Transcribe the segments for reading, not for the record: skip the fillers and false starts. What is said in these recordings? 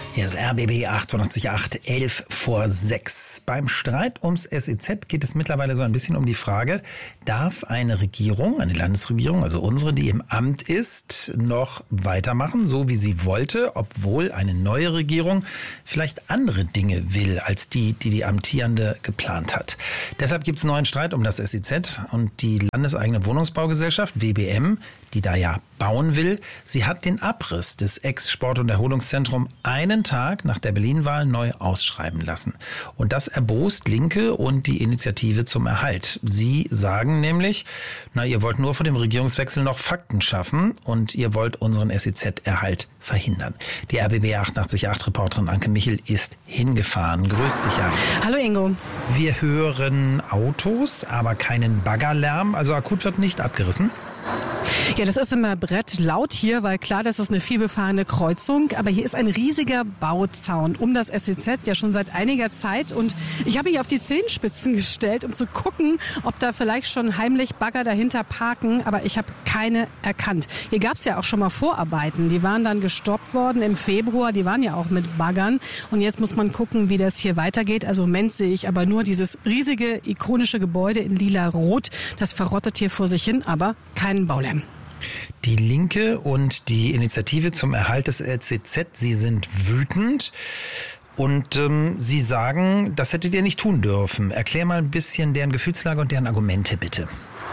Hier ist RBB 88.8, 11 vor 6. Beim Streit ums SEZ geht es mittlerweile so ein bisschen um die Frage, darf eine Regierung, eine Landesregierung, also unsere, die im Amt ist, noch weitermachen, so wie sie wollte, obwohl eine neue Regierung vielleicht andere Dinge will, als die amtierende geplant hat. Deshalb gibt es einen neuen Streit um das SEZ und die landeseigene Wohnungsbaugesellschaft, WBM, die da ja bauen will. Sie hat den Abriss des Ex-Sport- und Erholungszentrums einen Tag nach der Berlin-Wahl neu ausschreiben lassen. Und das erbost Linke und die Initiative zum Erhalt. Sie sagen nämlich, ihr wollt nur vor dem Regierungswechsel noch Fakten schaffen und ihr wollt unseren SEZ-Erhalt verhindern. Die RBB 88.8-Reporterin Anke Michel ist hingefahren. Grüß dich, Anke. Hallo Ingo. Wir hören Autos, aber keinen Baggerlärm. Also akut wird nicht abgerissen. Ja, das ist immer laut hier, weil klar, das ist eine vielbefahrene Kreuzung. Aber hier ist ein riesiger Bauzaun um das SEZ, ja schon seit einiger Zeit. Und ich habe mich auf die Zehenspitzen gestellt, um zu gucken, ob da vielleicht schon heimlich Bagger dahinter parken. Aber ich habe keine erkannt. Hier gab es ja auch schon mal Vorarbeiten. Die waren dann gestoppt worden im Februar. Die waren ja auch mit Baggern. Und jetzt muss man gucken, wie das hier weitergeht. Also im Moment sehe ich aber nur dieses riesige, ikonische Gebäude in lila-rot. Das verrottet hier vor sich hin, aber keinen Baulärm. Die Linke und die Initiative zum Erhalt des SEZ, sie sind wütend und sie sagen, das hättet ihr nicht tun dürfen. Erklär mal ein bisschen deren Gefühlslage und deren Argumente, bitte.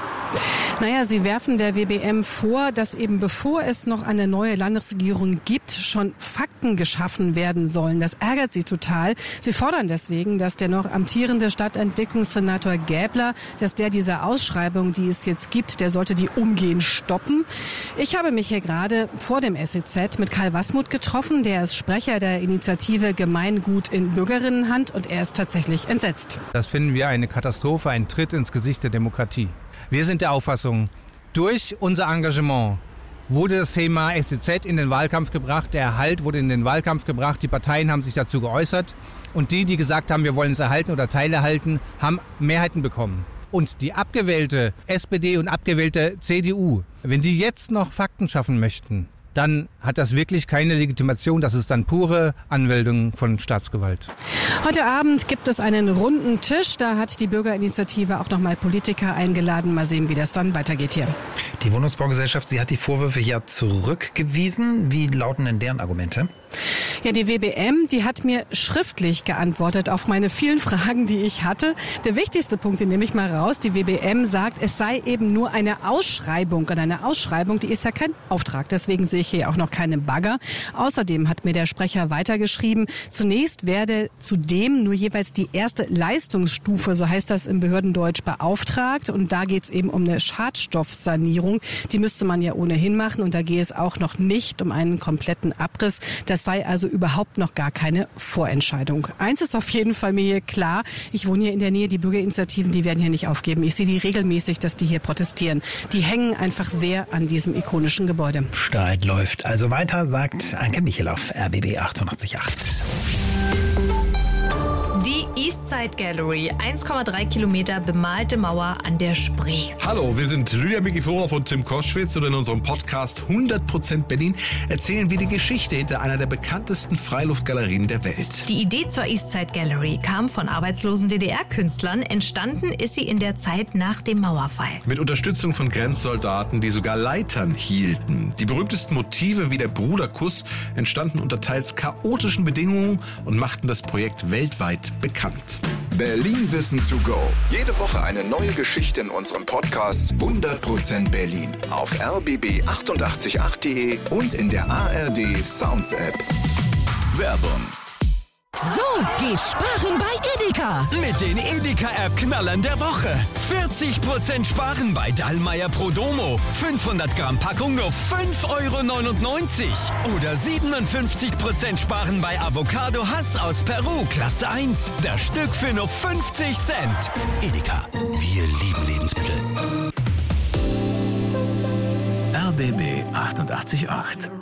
Naja, sie werfen der WBM vor, dass eben bevor es noch eine neue Landesregierung gibt, schon Fakten geschaffen werden sollen. Das ärgert sie total. Sie fordern deswegen, dass der noch amtierende Stadtentwicklungssenator Gäbler, dass der diese Ausschreibung, die es jetzt gibt, der sollte die umgehend stoppen. Ich habe mich hier gerade vor dem SEZ mit Karl Wasmuth getroffen. Der ist Sprecher der Initiative Gemeingut in Bürgerinnenhand und er ist tatsächlich entsetzt. Das finden wir eine Katastrophe, ein Tritt ins Gesicht der Demokratie. Wir sind der Auffassung, durch unser Engagement wurde das Thema SEZ in den Wahlkampf gebracht, der Erhalt wurde in den Wahlkampf gebracht, die Parteien haben sich dazu geäußert und die gesagt haben, wir wollen es erhalten oder teilerhalten, haben Mehrheiten bekommen. Und die abgewählte SPD und abgewählte CDU, wenn die jetzt noch Fakten schaffen möchten, dann hat das wirklich keine Legitimation. Das ist dann pure Anwendung von Staatsgewalt. Heute Abend gibt es einen runden Tisch. Da hat die Bürgerinitiative auch nochmal Politiker eingeladen. Mal sehen, wie das dann weitergeht hier. Die Wohnungsbaugesellschaft, sie hat die Vorwürfe ja zurückgewiesen. Wie lauten denn deren Argumente? Ja, die WBM, die hat mir schriftlich geantwortet auf meine vielen Fragen, die ich hatte. Der wichtigste Punkt, den nehme ich mal raus. Die WBM sagt, es sei eben nur eine Ausschreibung. Und eine Ausschreibung, die ist ja kein Auftrag. Deswegen sehe ich hier auch noch keine Bagger. Außerdem hat mir der Sprecher weitergeschrieben, zunächst werde zudem nur jeweils die erste Leistungsstufe, so heißt das im Behördendeutsch, beauftragt. Und da geht es eben um eine Schadstoffsanierung. Die müsste man ja ohnehin machen. Und da gehe es auch noch nicht um einen kompletten Abriss. Das sei also überhaupt noch gar keine Vorentscheidung. Eins ist auf jeden Fall mir hier klar, ich wohne hier in der Nähe, die Bürgerinitiativen, die werden hier nicht aufgeben. Ich sehe die regelmäßig, dass die hier protestieren. Die hängen einfach sehr an diesem ikonischen Gebäude. Streit läuft also weiter, sagt Anke Michel auf RBB 88.8. Die Eastside Gallery, 1,3 Kilometer bemalte Mauer an der Spree. Hallo, wir sind Lydia Mikifora von Tim Koschwitz und in unserem Podcast 100% Berlin erzählen wir die Geschichte hinter einer der bekanntesten Freiluftgalerien der Welt. Die Idee zur Eastside Gallery kam von arbeitslosen DDR-Künstlern. Entstanden ist sie in der Zeit nach dem Mauerfall. Mit Unterstützung von Grenzsoldaten, die sogar Leitern hielten. Die berühmtesten Motive wie der Bruderkuss entstanden unter teils chaotischen Bedingungen und machten das Projekt weltweit bekannt. Berlin Wissen to go. Jede Woche eine neue Geschichte in unserem Podcast 100% Berlin. Auf rbb888.de und in der ARD Sounds App. Werbung. So geht sparen bei Edeka. Mit den Edeka-App-Knallern der Woche. 40% sparen bei Dallmayr Prodomo. 500 Gramm Packung nur 5,99 €. Oder 57% sparen bei Avocado Hass aus Peru, Klasse 1. Das Stück für nur 50 Cent. Edeka, wir lieben Lebensmittel. RBB 88.8.